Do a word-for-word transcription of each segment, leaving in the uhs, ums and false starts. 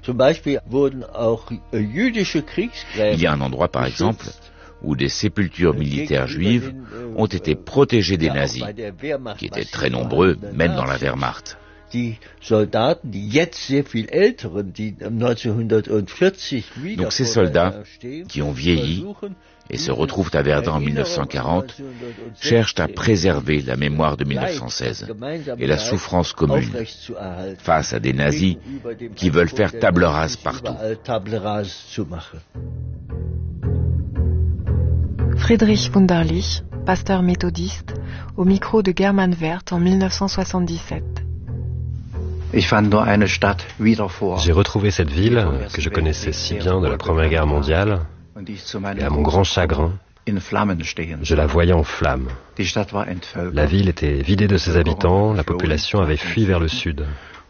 Il y a un endroit, par exemple, où des sépultures militaires juives ont été protégées des nazis, qui étaient très nombreux, même dans la Wehrmacht. Donc ces soldats, qui ont vieilli et se retrouvent à Verdun en mille neuf cent quarante, cherchent à préserver la mémoire de mille neuf cent seize et la souffrance commune face à des nazis qui veulent faire table rase partout. Friedrich Wunderlich, pasteur méthodiste, au micro de German Wert en mille neuf cent soixante-dix-sept. J'ai retrouvé cette ville que je connaissais si bien de la Première Guerre mondiale, et à mon grand chagrin, je la voyais en flammes. La ville était vidée de ses habitants, la population avait fui vers le sud.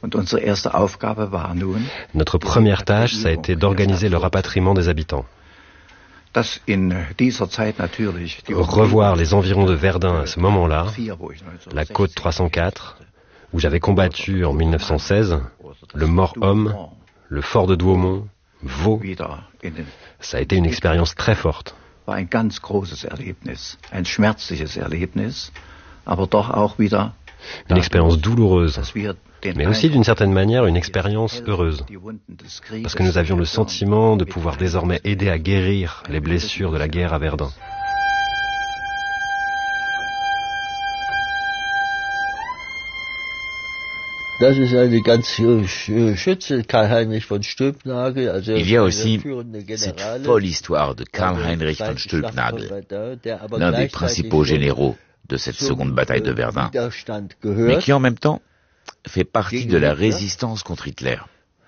Notre première tâche, ça a été d'organiser le rapatriement des habitants. Revoir les environs de Verdun à ce moment-là, la côte trois cent quatre, où j'avais combattu en mille neuf cent seize, le Mort-Homme, le fort de Douaumont, Vaux, ça a été une expérience très forte. Une expérience douloureuse, mais aussi d'une certaine manière une expérience heureuse, parce que nous avions le sentiment de pouvoir désormais aider à guérir les blessures de la guerre à Verdun. Il y a aussi cette folle histoire de Karl Heinrich von Stülpnagel, l'un des principaux généraux de cette seconde bataille de Verdun, mais qui en même temps fait partie de la résistance contre Hitler.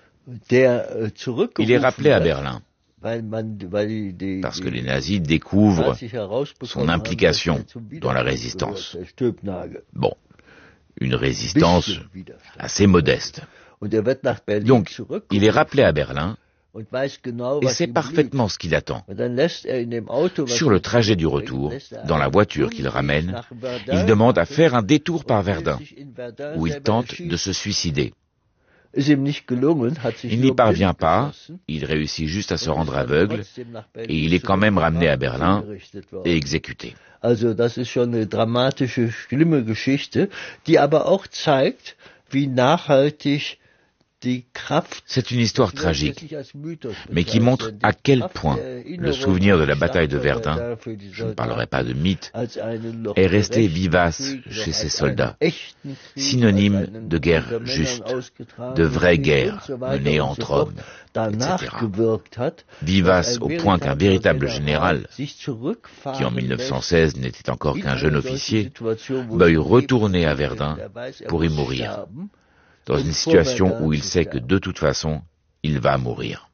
Il est rappelé à Berlin, parce que les nazis découvrent son implication dans la résistance. Bon, une résistance assez modeste. Donc, il est rappelé à Berlin, et sait parfaitement ce qu'il attend. Sur le trajet du retour, dans la voiture qu'il ramène, il demande à faire un détour par Verdun, où il tente de se suicider. Il n'y parvient pas, il réussit juste à se rendre aveugle, et il est quand même ramené à Berlin et exécuté. Also das ist schon eine dramatische, schlimme Geschichte, die aber auch zeigt, wie nachhaltig die Kraft. C'est une histoire tragique, mais qui montre à quel point le souvenir de la bataille de Verdun, je ne parlerai pas de mythe, est resté vivace chez ces soldats, synonyme de guerre juste, de vraie guerre menée entre hommes, et cetera. Vivace au point qu'un véritable général, qui en mille neuf cent seize n'était encore qu'un jeune officier, veuille retourner à Verdun pour y mourir, dans une situation où il sait que de toute façon, il va mourir.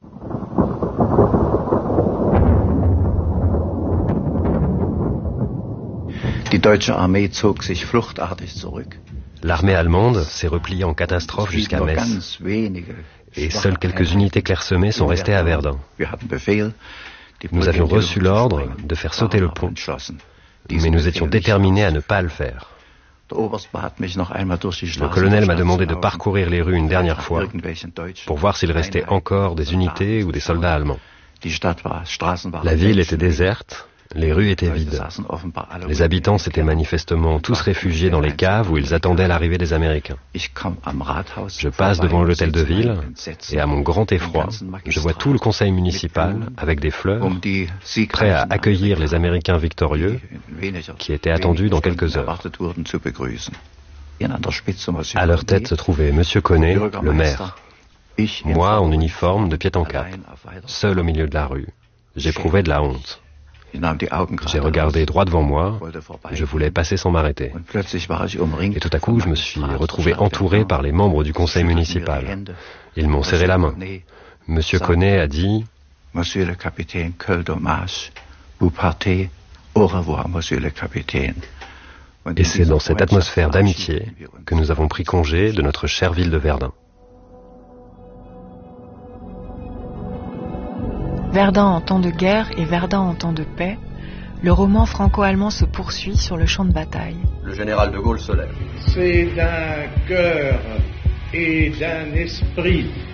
L'armée allemande s'est repliée en catastrophe jusqu'à Metz, et seules quelques unités clairsemées sont restées à Verdun. Nous avions reçu l'ordre de faire sauter le pont, mais nous étions déterminés à ne pas le faire. Le colonel m'a demandé de parcourir les rues une dernière fois pour voir s'il restait encore des unités ou des soldats allemands. La ville était déserte, les rues étaient vides. Les habitants s'étaient manifestement tous réfugiés dans les caves où ils attendaient l'arrivée des Américains. Je passe devant l'hôtel de ville et à mon grand effroi, je vois tout le conseil municipal avec des fleurs, prêt à accueillir les Américains victorieux qui étaient attendus dans quelques heures. À leur tête se trouvait Monsieur Connet, le maire. Moi en uniforme de pied en cap, seul au milieu de la rue. J'éprouvais de la honte. J'ai regardé droit devant moi, je voulais passer sans m'arrêter. Et tout à coup, je me suis retrouvé entouré par les membres du conseil municipal. Ils m'ont serré la main. Monsieur Connet a dit « Monsieur le capitaine, quel dommage, vous partez, au revoir, monsieur le capitaine. » Et c'est dans cette atmosphère d'amitié que nous avons pris congé de notre chère ville de Verdun. Verdun en temps de guerre et Verdun en temps de paix, le roman franco-allemand se poursuit sur le champ de bataille. Le général de Gaulle se lève. C'est d'un cœur et d'un esprit